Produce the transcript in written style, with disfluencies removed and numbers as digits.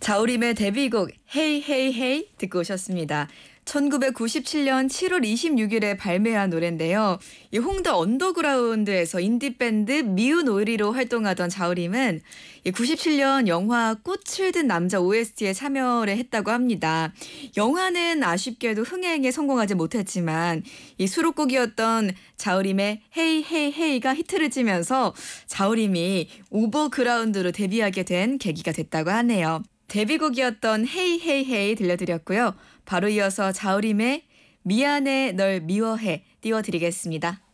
자우림의 데뷔곡 헤이 헤이 헤이 듣고 오셨습니다. 1997년 7월 26일에 발매한 노래인데요. 이 홍대 언더그라운드에서 인디밴드 미운오리로 활동하던 자우림은 97년 영화 꽃을 든 남자 OST에 참여를 했다고 합니다. 영화는 아쉽게도 흥행에 성공하지 못했지만 이 수록곡이었던 자우림의 헤이 헤이 헤이가 히트를 치면서 자우림이 오버그라운드로 데뷔하게 된 계기가 됐다고 하네요. 데뷔곡이었던 헤이 헤이 헤이 들려드렸고요. 바로 이어서 자우림의 미안해 널 미워해 띄워드리겠습니다.